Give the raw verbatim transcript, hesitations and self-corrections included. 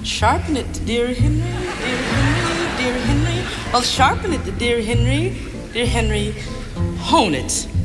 Sharpen it, dear Henry, dear Henry, dear Henry. Well, sharpen it, dear Henry, dear Henry. Hone it.